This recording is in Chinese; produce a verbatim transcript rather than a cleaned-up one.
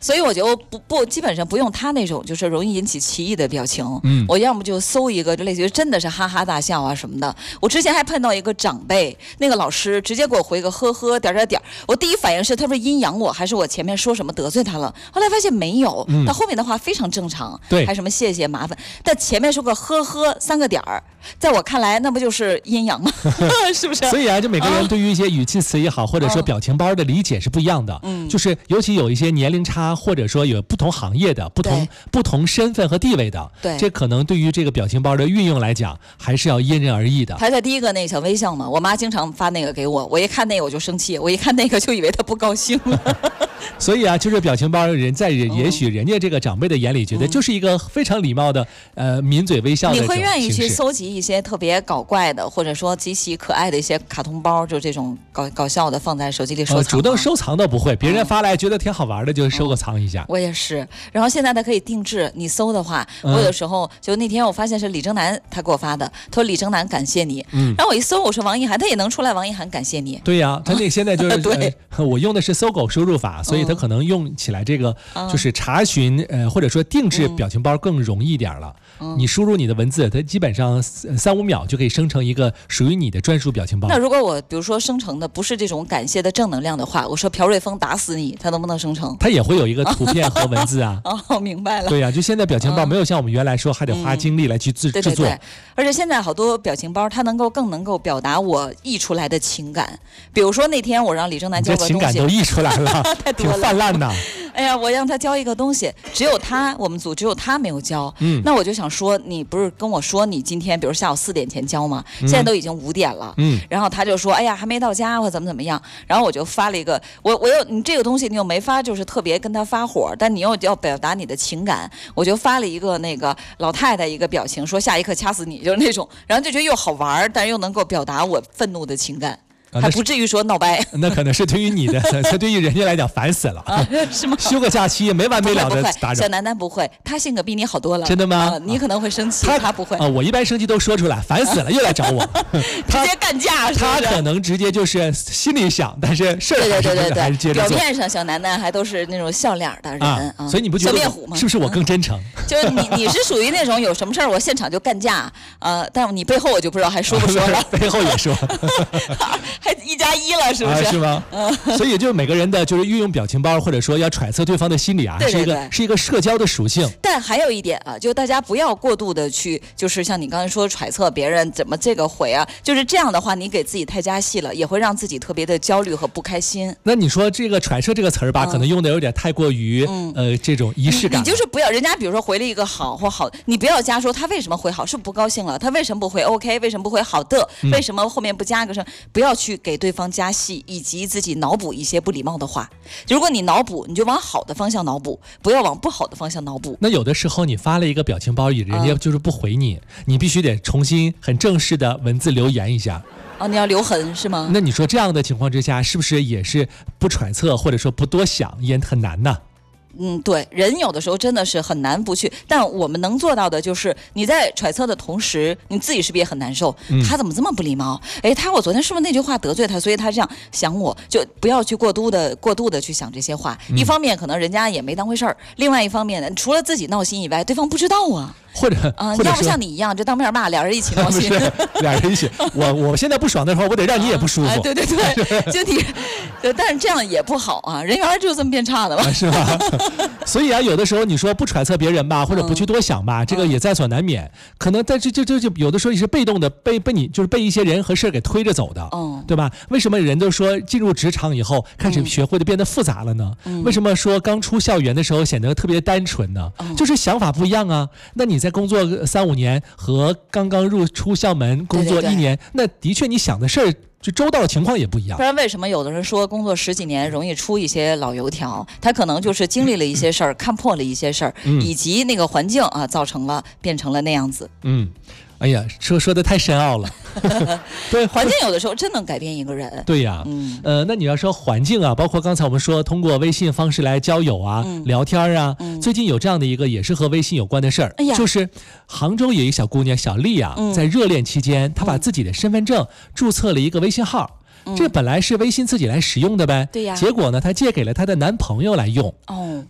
所以我就不不基本上不用他那种就是容易引起歧义的表情， 嗯， 我要么就搜一个就类似于真的是哈哈大笑啊什么的。我之前还碰到一个长辈，那个老师直接给我回个呵呵点点点，我第一反应是他是阴阳我，还是我前面说什么得罪他了？后来发现没有， 嗯、 他后面的话非常正常， 对， 还什么谢谢麻烦，但前面说个呵呵三个点儿，在我看来那不就是阴阳吗？是不是？ 所以啊，就每个人对于一些语气词也好，或者说表情包的理解是不一样的，嗯，就是尤其有一些年龄差，或者说有不同行业的、不同不同身份和地位的， 对， 这可能对于这个表情包的运用来讲，还是要因人而异的。 排在第一个那个小微笑嘛，我妈经常发那个给我，我一看那个我就生气，我一看那个就以为她不高兴了。 所以啊，就是表情包人在人、嗯、也许人家这个长辈的眼里觉得就是一个非常礼貌的、嗯、呃抿嘴微笑的。 你会愿意去搜集一些特别搞怪的，或者说极其可爱的一些卡通包，就这种搞搞笑的放在手机里收藏、呃、 主动收藏倒不会，别人发来觉得挺好玩的就收个藏一下、 嗯、我也是。然后现在它可以定制，你搜的话、嗯、我有时候就那天我发现是李征南他给我发的，他说李征南感谢你、嗯、然后我一搜我说王一涵，他也能出来王一涵感谢你。 对呀、啊，他那现在就是、 对、 呃、我用的是搜狗输入法，所以他可能用起来这个就是查询、嗯、呃或者说定制表情包更容易一点了、嗯、你输入你的文字，它基本上三五秒就可以生成一个属于你的专属表情包。 那如果我比如说生成的不是这种感谢的正能量的话，我说朴瑞峰打死你，他能不能生成？ 他也会有一个图片和文字啊。 哦，明白了。 对呀、啊，就现在表情包没有像我们原来说还得花精力来去制、嗯、 对对对制作， 而且现在好多表情包它能够更能够表达我溢出来的情感。比如说那天我让李征南教个东西， 情感都溢出来了， 太多了， 挺泛滥的。 哎呀，我让他教一个东西，只有他，我们组只有他没有教。嗯，那我就想说，你不是跟我说你今天，比如下午四点前教吗？现在都已经五点了。嗯，然后他就说，哎呀，还没到家或怎么怎么样。然后我就发了一个，我我又你这个东西你又没发，就是特别跟他发火，但你又要表达你的情感，我就发了一个那个老太太一个表情，说下一刻掐死你，就是那种，然后就觉得又好玩，但是又能够表达我愤怒的情感。还不至于说闹掰、啊， 那可能是对于你的，这对于人家来讲烦死了， 啊、是吗？ 休个假期没完没了的打扰。 小楠楠不会，他性格比你好多了。 真的吗？ 啊、你可能会生气，他, 他不会啊。我一般生气都说出来，烦死了，又来找我， 直接干架是不是？ 他可能直接就是心里想，但是事儿还是对对对对还是接着做。 表面上小楠楠还都是那种笑脸的人，啊啊、所以你不觉得小面虎吗？ 是不是我更真诚？ 嗯、就是你你是属于那种有什么事儿我现场就干架，呃，但你背后我就不知道还说不说了， 啊、背后也说， 还一加一了。是不是、 啊、是吗？嗯，所以就是每个人的就是运用表情包，或者说要揣测对方的心理啊， 对对对， 是一个是一个社交的属性。 但还有一点啊，就大家不要过度的去，就是像你刚才说揣测别人怎么这个回啊，就是这样的话，你给自己太加戏了，也会让自己特别的焦虑和不开心。 那你说这个揣测这个词儿吧、嗯，可能用的有点太过于、嗯、呃这种仪式感。 你就是不要人家比如说回了一个好或好，你不要加说他为什么回好，是不高兴了，他为什么不回 OK， 为什么不回好的、嗯，为什么后面不加个什么？不要去给对方加戏，以及自己脑补一些不礼貌的话。如果你脑补，你就往好的方向脑补，不要往不好的方向脑补。 那有的时候你发了一个表情包，人家就是不回你，嗯、你必须得重新很正式的文字留言一下。 哦，你要留痕是吗？ 那你说这样的情况之下，是不是也是不揣测或者说不多想也很难呢？ 嗯，对，人有的时候真的是很难不去，但我们能做到的就是你在揣测的同时，你自己是不是也很难受？嗯、他怎么这么不礼貌？哎，他我昨天是不是那句话得罪他，所以他这样想我，就不要去过度的、过度的去想这些话。嗯、一方面可能人家也没当回事儿，另外一方面呢，除了自己闹心以外，对方不知道啊。 或者啊、呃，要不像你一样，就当面骂，俩人一起闹心。 俩人一起，我我现在不爽的时候，我得让你也不舒服。 啊、对对对，就你，但是这样也不好啊，人缘就这么变差的嘛， 啊、是吧？所以啊，有的时候你说不揣测别人吧，或者不去多想吧，嗯、这个也在所难免。可能在这这这就有的时候你是被动的，被被你就是被一些人和事给推着走的，嗯，对吧？为什么人都说进入职场以后开始学会的变得复杂了呢？嗯、为什么说刚出校园的时候显得特别单纯呢？嗯、就是想法不一样啊。那你在工作三五年和刚刚入出校门工作一年，对对对，那的确你想的事儿就周到的情况也不一样。 不然为什么有的人说工作十几年容易出一些老油条？他可能就是经历了一些事儿，嗯、看破了一些事儿，嗯、以及那个环境啊，造成了变成了那样子。 嗯。哎呀，说说的太深奥了。 对，环境有的时候真能改变一个人。 对呀，嗯，呃，那你要说环境啊，包括刚才我们说通过微信方式来交友啊、嗯、聊天啊、嗯，最近有这样的一个也是和微信有关的事儿、哎，就是杭州有一个小姑娘小丽啊，嗯、在热恋期间，她把自己的身份证注册了一个微信号。嗯、这本来是微信自己来使用的呗， 对呀。 结果呢，她借给了她的男朋友来用。哦。